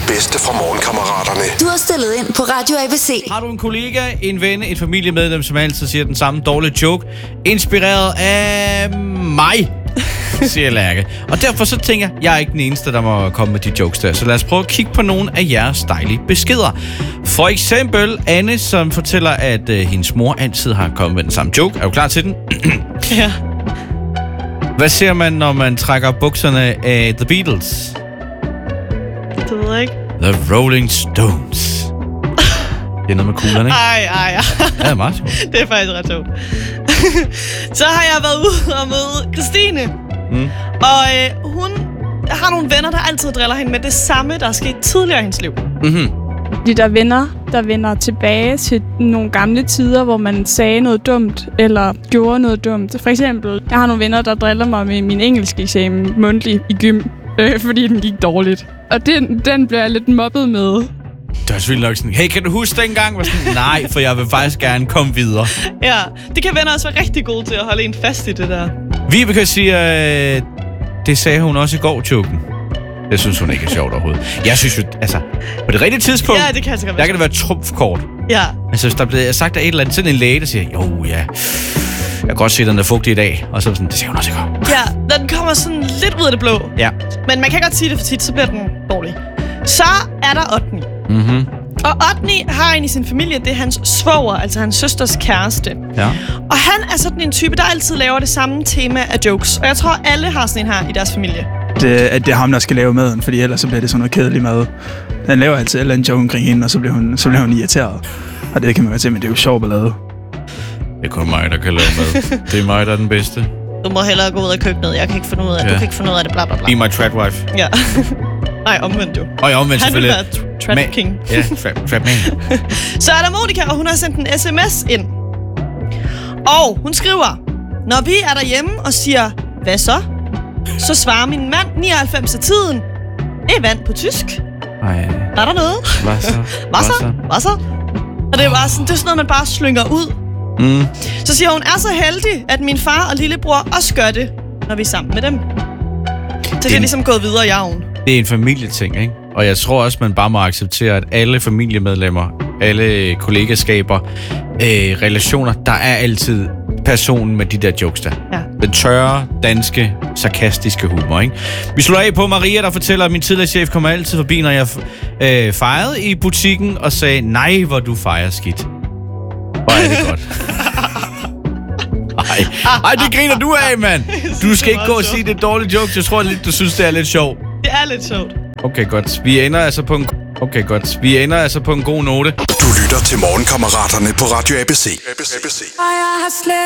det bedste fra Morgenkammeraterne. Du har stillet ind på Radio ABC. Har du en kollega, en ven, et familiemedlem, som altid siger den samme dårlige joke, inspireret af mig, siger Lærke. Og derfor så tænker jeg er ikke den eneste, der må komme med de jokes der. Så lad os prøve at kigge på nogle af jeres dejlige beskeder. For eksempel Anne, som fortæller, at hendes mor altid har kommet med den samme joke. Er du klar til den? Ja. Hvad ser man, når man trækker bukserne af The Beatles? Det ved jeg ikke. The Rolling Stones. Det er noget med kuglerne, ikke? Ej. Det er meget sjovt. Det er faktisk ret sjovt. Så har jeg været ude og møde Christine. Og hun har nogle venner, der altid driller hende med det samme, der er sket tidligere i hendes liv. Mhm. De der venner, der vender tilbage til nogle gamle tider, hvor man sagde noget dumt, eller gjorde noget dumt. For eksempel, jeg har nogle venner, der driller mig med min engelske eksamen mundtlig i gym, fordi den gik dårligt. Og den blev jeg lidt mobbet med. Det var selvfølgelig nok sådan, hey, kan du huske dengang? Var sådan, nej, for jeg vil faktisk gerne komme videre. Ja, det kan venner også være rigtig gode til at holde en fast i det der. Vibeke siger, det sagde hun også i går, joken. Det synes hun ikke er sjovt overhovedet. Jeg synes jo, altså, på det rigtige tidspunkt, Ja, det kan altså godt der kan det være trumfkort. Ja. Altså, hvis der bliver sagt af et eller andet, sådan en læge, der siger, jo, ja, jeg kan godt se, at den er fugtig i dag. Og så sådan, det siger hun også i går. Ja, den kommer sådan lidt ud af det blå. Ja. Men man kan godt sige det for tit, så bliver den dårlig. Så er der Otni. Mhm. Og Otni har en i sin familie, det er hans svoger, altså hans søsters kæreste. Ja. Og han er sådan en type, der altid laver det samme tema af jokes. Og jeg tror, alle har sådan en her i deres familie. At det er ham, der skal lave maden, fordi ellers så bliver det sådan noget kedelig mad. Han laver altid en eller anden joke omkring hende, og så bliver hun irriteret. Og det kan man godt se, men det er jo sjovt ballade. Det er kun mig, der kan lave mad. Det er mig, der er den bedste. Du må hellere gå ud af køkkenet. Jeg kan ikke finde ud af, du kan ikke finde ud af det, bla bla bla. Be my trap wife. Ja. Nej, omvendt jo. Og omvendt Han vil selvfølgelig. være trap king. Ja, trap man. Så er der Monika, og hun har sendt en sms ind. Og hun skriver, når vi er derhjemme og siger, hvad så svarer min mand 99 af tiden, det er vand på tysk. Ej, Er der noget? hvad så? Hvad så? Og det er bare sådan, det er sådan noget, man bare slynger ud. Mm. Så siger hun, er så heldig, at min far og lillebror også gør det, når vi er sammen med dem. Så det er ligesom gået videre i arven. Det er en familieting, ikke? Og jeg tror også, man bare må acceptere, at alle familiemedlemmer, alle kollegaskaber, relationer, der er altid personen med de der jokes der. Ja. Den tørre, danske, sarkastiske humor, ikke? Vi slår af på Maria, der fortæller, at min tidligere chef kommer altid forbi, når jeg fejrede i butikken, og sagde, nej, hvor du fejrer skidt. Hvor er det godt. Ej, det griner du af, mand. Du skal ikke gå og sige, det er dårligt joke. Jeg tror lidt, du synes, det er lidt sjovt. Det er lidt sjovt. Okay, godt. Vi ender altså på en god note. Du lytter til Morgenkammeraterne på Radio ABC.